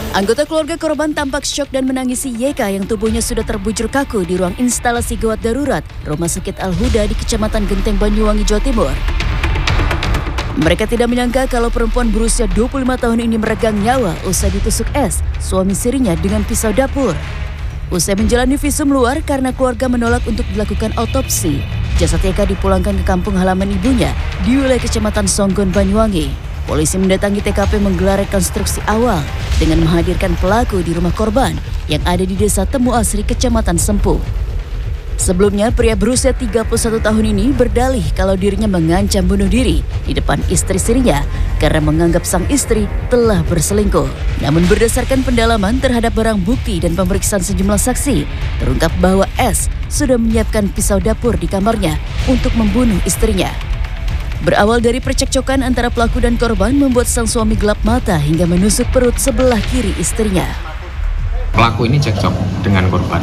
Anggota keluarga korban tampak syok dan menangisi YK yang tubuhnya sudah terbujur kaku di ruang instalasi gawat darurat Rumah Sakit Al-Huda di Kecamatan Genteng, Banyuwangi, Jawa Timur. Mereka tidak menyangka kalau perempuan berusia 25 tahun ini meregang nyawa usai ditusuk S, suami sirinya, dengan pisau dapur. Usai menjalani visum luar karena keluarga menolak untuk dilakukan autopsi, jasad YK dipulangkan ke kampung halaman ibunya di wilayah Kecamatan Songgon, Banyuwangi. Polisi mendatangi TKP menggelar rekonstruksi awal dengan menghadirkan pelaku di rumah korban yang ada di Desa Temu Asri, Kecamatan Sempu. Sebelumnya, pria berusia 31 tahun ini berdalih kalau dirinya mengancam bunuh diri di depan istri sirinya karena menganggap sang istri telah berselingkuh. Namun berdasarkan pendalaman terhadap barang bukti dan pemeriksaan sejumlah saksi, terungkap bahwa S sudah menyiapkan pisau dapur di kamarnya untuk membunuh istrinya. Berawal dari percekcokan antara pelaku dan korban membuat sang suami gelap mata hingga menusuk perut sebelah kiri istrinya. Pelaku ini cekcok dengan korban.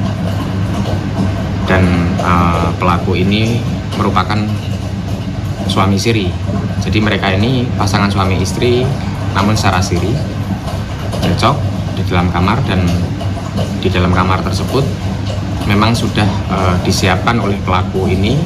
Dan pelaku ini merupakan suami siri. Jadi mereka ini pasangan suami istri, namun secara siri cekcok di dalam kamar, dan di dalam kamar tersebut memang sudah disiapkan oleh pelaku ini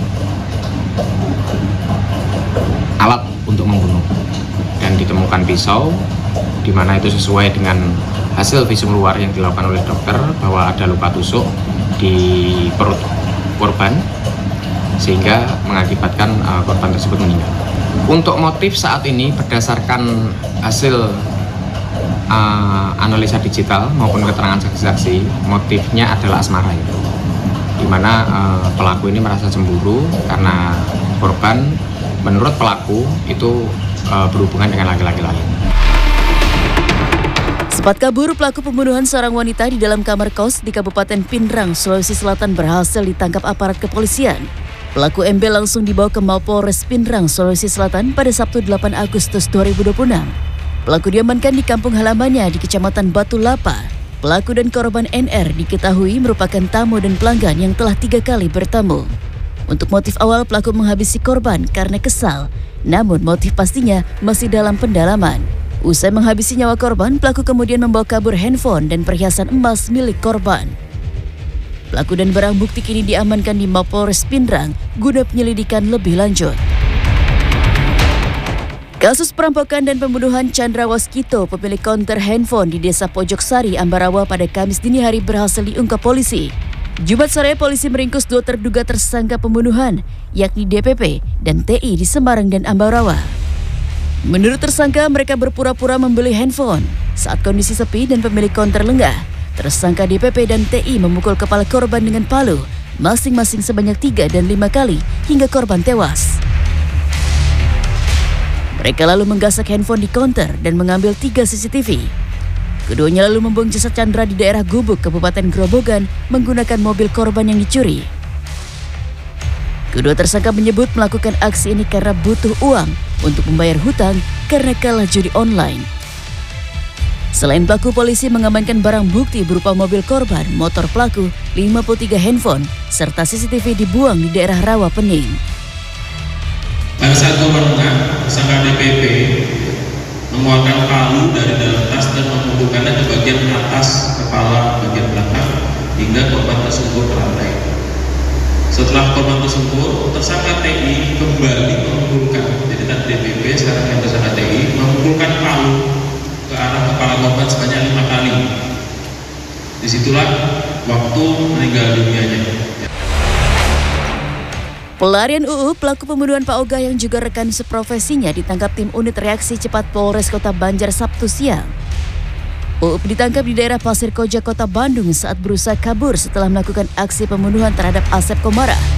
alat untuk membunuh, dan ditemukan pisau, di mana itu sesuai dengan hasil visum luar yang dilakukan oleh dokter bahwa ada luka tusuk di perut korban sehingga mengakibatkan korban tersebut meninggal. Untuk motif saat ini berdasarkan hasil analisa digital maupun keterangan saksi-saksi, motifnya adalah asmara, di mana pelaku ini merasa cemburu karena korban menurut pelaku itu berhubungan dengan laki-laki lain. Sempat kabur, pelaku pembunuhan seorang wanita di dalam kamar kos di Kabupaten Pindrang, Sulawesi Selatan berhasil ditangkap aparat kepolisian. Pelaku MB langsung dibawa ke Mapolres Pindrang, Sulawesi Selatan pada Sabtu 8 Agustus 2026. Pelaku diamankan di kampung halamannya di Kecamatan Batu Lapa. Pelaku dan korban NR diketahui merupakan tamu dan pelanggan yang telah 3 kali bertamu. Untuk motif awal, pelaku menghabisi korban karena kesal, namun motif pastinya masih dalam pendalaman. Usai menghabisi nyawa korban, pelaku kemudian membawa kabur handphone dan perhiasan emas milik korban. Pelaku dan barang bukti kini diamankan di Mapolres Pindrang guna penyelidikan lebih lanjut. Kasus perampokan dan pembunuhan Chandra Waskito, pemilik konter handphone di Desa Pojok Sari, Ambarawa pada Kamis dini hari berhasil diungkap polisi. Jumat sore, polisi meringkus 2 terduga tersangka pembunuhan, yakni DPP dan TI di Semarang dan Ambarawa. Menurut tersangka, mereka berpura-pura membeli handphone. Saat kondisi sepi dan pemilik konter lengah, tersangka DPP dan TI memukul kepala korban dengan palu, masing-masing sebanyak 3 dan 5 kali, hingga korban tewas. Mereka lalu menggasak handphone di konter dan mengambil 3 CCTV. Keduanya lalu membuang jasad Chandra di daerah Gubuk, Kabupaten Grobogan, menggunakan mobil korban yang dicuri. Kedua tersangka menyebut melakukan aksi ini karena butuh uang untuk membayar hutang karena kalah judi online. Selain pelaku, polisi mengamankan barang bukti berupa mobil korban, motor pelaku, 53 handphone, serta CCTV dibuang di daerah Rawa Pening. Pada saat korban tersangka DPP mengeluarkan palu dari dalam tas dan memukulkannya ke bagian atas kepala bagian belakang hingga korban tersungkur ke lantai. Setelah korban tersungkur, tersangka TI kembali memukulkan, jadi tadi DPP sekarang yang tersangka TI memukulkan palu ke arah kepala korban sebanyak 5 kali. Disitulah waktu meninggal dunianya. Pelarian UU, pelaku pembunuhan Pak Oga yang juga rekan seprofesinya, ditangkap tim unit reaksi cepat Polres Kota Banjar Sabtu siang. UU ditangkap di daerah Pasir Koja, Kota Bandung saat berusaha kabur setelah melakukan aksi pembunuhan terhadap Asep Komara